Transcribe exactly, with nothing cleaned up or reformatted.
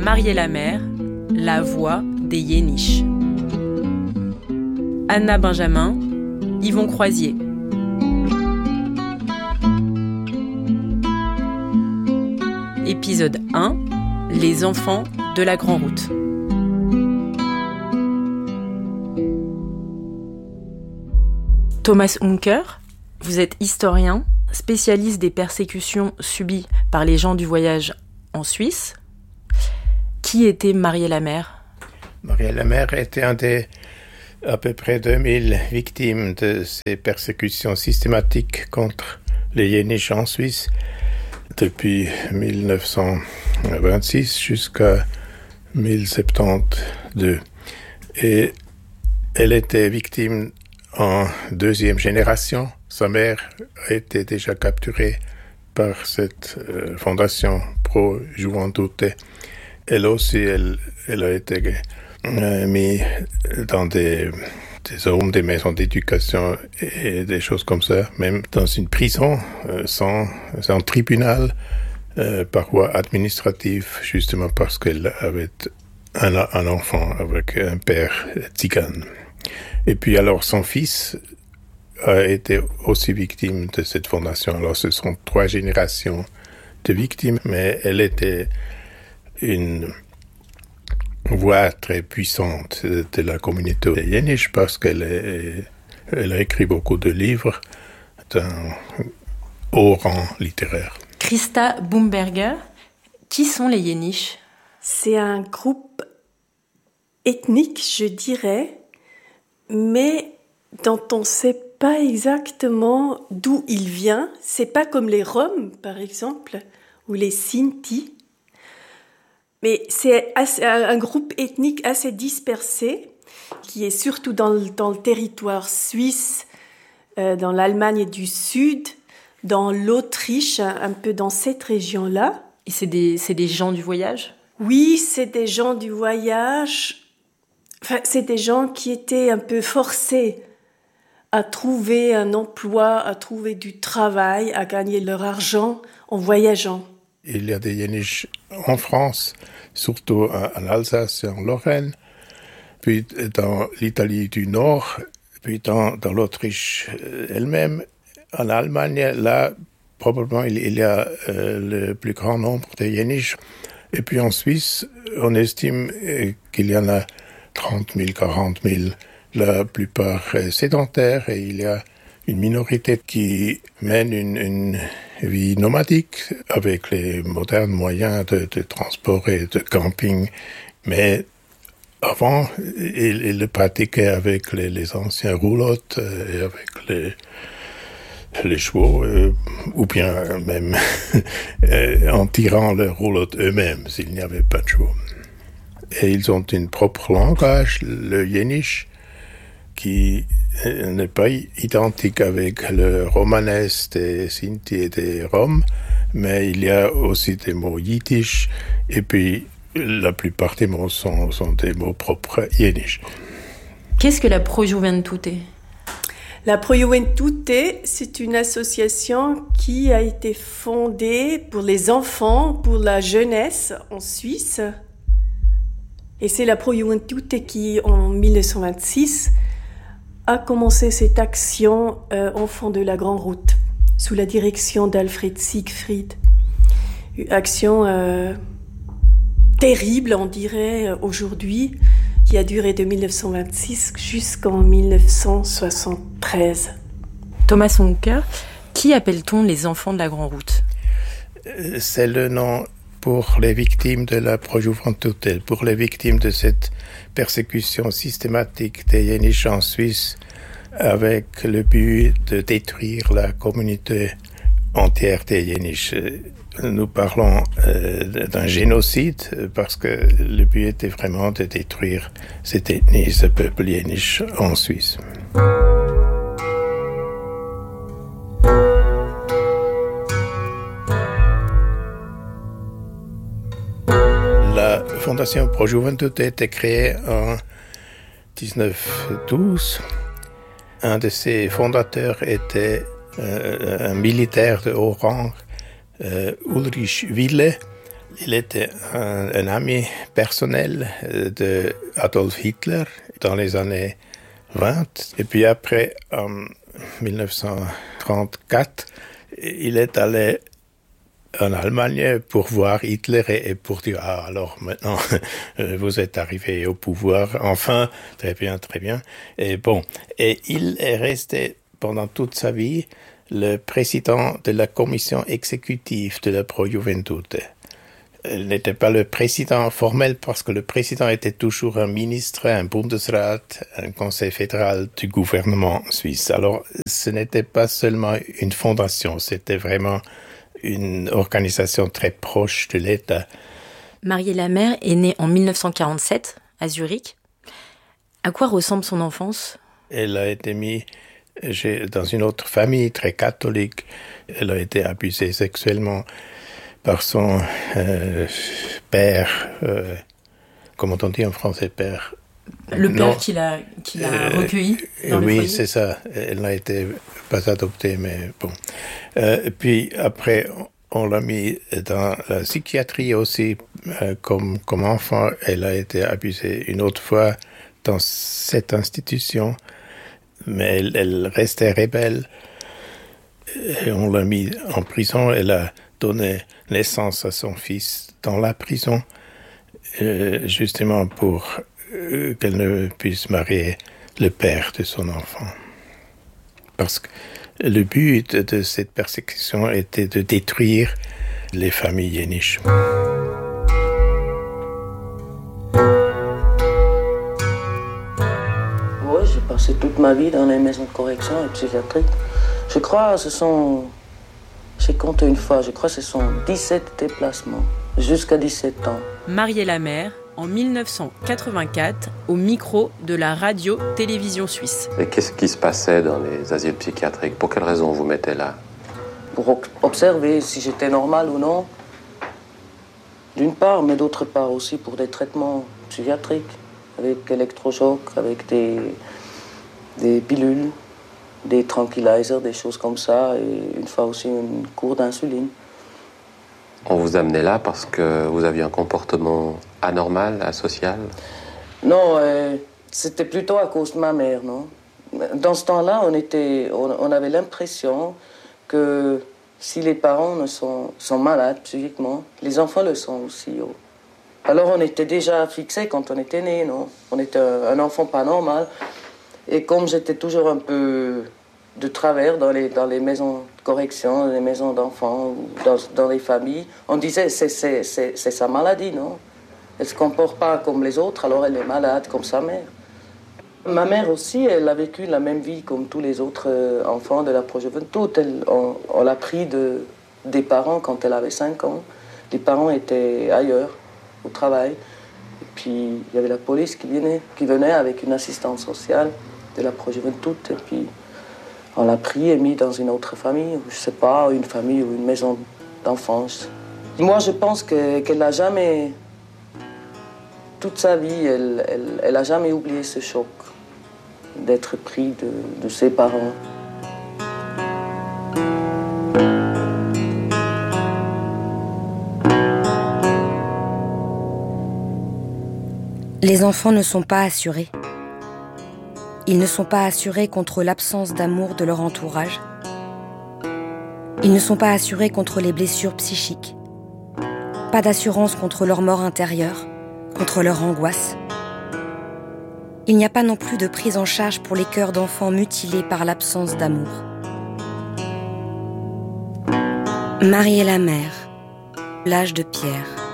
Mariella Mair, la voix des Yéniches. Anna Benjamin, Yvon Croisier. Épisode un, les enfants de la Grande Route. Thomas Unker, vous êtes historien, spécialiste des persécutions subies par les gens du voyage en Suisse. Qui était Mariella Mair ? Mariella Mair était un des à peu près deux mille victimes de ces persécutions systématiques contre les Yéniches en Suisse depuis mille neuf cent vingt-six jusqu'à mille neuf cent soixante-douze. Et elle était victime en deuxième génération. Sa mère a été déjà capturée par cette euh, fondation pro-Juventude. Elle aussi, elle, elle a été euh, mise dans des, des hommes, des maisons d'éducation et des choses comme ça, même dans une prison euh, sans, sans tribunal, euh, par voie administrative, justement parce qu'elle avait un, un enfant avec un père tzigane. Et puis alors son fils a été aussi victime de cette fondation. Alors ce sont trois générations de victimes, mais elle était une voix très puissante de la communauté yéniche parce qu'elle est, elle a écrit beaucoup de livres d'un haut rang littéraire. Christa Bumberger, qui sont les Yéniches ? C'est un groupe ethnique, je dirais, mais dont on ne sait pas exactement d'où il vient. C'est pas comme les Roms, par exemple, ou les Sinti. Mais c'est assez, un groupe ethnique assez dispersé, qui est surtout dans le, dans le territoire suisse, euh, dans l'Allemagne du Sud, dans l'Autriche, un, un peu dans cette région-là. Et c'est des, c'est des gens du voyage ? Oui, c'est des gens du voyage. Enfin, c'est des gens qui étaient un peu forcés à trouver un emploi, à trouver du travail, à gagner leur argent en voyageant. Il y a des Yéniches en France, surtout en Alsace et en Lorraine, puis dans l'Italie du Nord, puis dans, dans l'Autriche elle-même. En Allemagne, là, probablement, il, il y a euh, le plus grand nombre de Yéniches. Et puis en Suisse, on estime euh, qu'il y en a trente mille, quarante mille, la plupart sédentaires, et il y a une minorité qui mène une, une vie nomadique avec les modernes moyens de, de transport et de camping. Mais avant, ils, ils le pratiquaient avec les, les anciens roulottes et avec les, les chevaux, euh, ou bien même en tirant leurs roulottes eux-mêmes s'il n'y avait pas de chevaux. Et ils ont un propre langage, le yéniche, qui n'est pas identique avec le romanesque des Sinti et des Roms, mais il y a aussi des mots yiddish, et puis la plupart des mots sont, sont des mots propres yéniches. Qu'est-ce que la Pro-Juventude ? La Pro-Juventude, c'est une association qui a été fondée pour les enfants, pour la jeunesse en Suisse. Et c'est la Pro-Juventude qui, en mille neuf cent vingt-six, a commencé cette action euh, Enfants de la Grande Route, sous la direction d'Alfred Siegfried. Une action euh, terrible, on dirait, aujourd'hui, qui a duré de mille neuf cent vingt-six jusqu'en mille neuf cent soixante-treize. Thomas Unker, qui appelle-t-on les enfants de la Grande Route ? C'est le nom pour les victimes de la Pro-Juventude, pour les victimes de cette persécution systématique des Yéniches en Suisse, avec le but de détruire la communauté entière des Yéniches. Nous parlons euh, d'un génocide parce que le but était vraiment de détruire cette ethnie, ce peuple yéniche en Suisse. La Fondation Pro-Juventude a été créée en dix-neuf douze. Un de ses fondateurs était euh, un militaire de haut rang, euh, Ulrich Wille. Il était un, un ami personnel de Adolf Hitler dans les années vingt. Et puis après, en dix-neuf cent trente-quatre, il est allé en Allemagne pour voir Hitler et, et pour dire « Ah, alors maintenant, vous êtes arrivé au pouvoir. Enfin, très bien, très bien. » Et bon, et il est resté pendant toute sa vie le président de la commission exécutive de la Pro Juventute. Il n'était pas le président formel parce que le président était toujours un ministre, un Bundesrat, un conseil fédéral du gouvernement suisse. Alors, ce n'était pas seulement une fondation, c'était vraiment une organisation très proche de l'État. Mariella Maer est née en dix-neuf cent quarante-sept à Zurich. À quoi ressemble son enfance ? Elle a été mise dans une autre famille très catholique. Elle a été abusée sexuellement par son euh, père, euh, comment on dit en français, père? Le père qui l'a, qui l'a euh, recueilli dans oui, le foyer. C'est ça. Elle n'a été pas adoptée, mais bon. Euh, puis après, on l'a mis dans la psychiatrie aussi. Euh, comme, comme enfant, elle a été abusée une autre fois dans cette institution, mais elle, elle restait rebelle. Et on l'a mis en prison. Elle a donné naissance à son fils dans la prison, euh, justement pour euh, qu'elle ne puisse marier le père de son enfant. Parce que le but de cette persécution était de détruire les familles yéniches. Oui, j'ai passé toute ma vie dans les maisons de correction et psychiatriques. Je crois que ce sont, j'ai compté une fois, je crois que ce sont dix-sept déplacements, jusqu'à dix-sept ans. Mariella Maer, en dix-neuf cent quatre-vingt-quatre, au micro de la radio-télévision suisse. Et qu'est-ce qui se passait dans les asiles psychiatriques? Pour quelle raison vous mettez là? Pour observer si j'étais normal ou non, d'une part, mais d'autre part aussi pour des traitements psychiatriques, avec électrochocs, avec des, des pilules, des tranquilizers, des choses comme ça, et une fois aussi une cour d'insuline. On vous amenait là parce que vous aviez un comportement anormal, asocial? Non, euh, c'était plutôt à cause de ma mère, non? Dans ce temps-là, on, était, on, on avait l'impression que si les parents ne sont, sont malades psychiquement, les enfants le sont aussi. Oh. Alors on était déjà fixé quand on était né, non? On était un, un enfant pas normal. Et comme j'étais toujours un peu de travers dans les, dans les maisons de correction, dans les maisons d'enfants, ou dans, dans les familles, on disait c'est, c'est, c'est, c'est sa maladie, non? Elle ne se comporte pas comme les autres, alors elle est malade comme sa mère. Ma mère aussi, elle a vécu la même vie comme tous les autres enfants de la Pro Juventute. On, on l'a pris de, des parents quand elle avait cinq ans. Les parents étaient ailleurs, au travail. Et puis, il y avait la police qui venait, qui venait avec une assistante sociale de la Pro Juventute. Et puis, on l'a pris et mis dans une autre famille, je ne sais pas, une famille ou une maison d'enfance. Moi, je pense que, qu'elle n'a jamais... Toute sa vie, elle, elle, elle a jamais oublié ce choc d'être pris de, de ses parents. Les enfants ne sont pas assurés. Ils ne sont pas assurés contre l'absence d'amour de leur entourage. Ils ne sont pas assurés contre les blessures psychiques. Pas d'assurance contre leur mort intérieure, contre leur angoisse. Il n'y a pas non plus de prise en charge pour les cœurs d'enfants mutilés par l'absence d'amour. Mariella Maer, l'âge de pierre.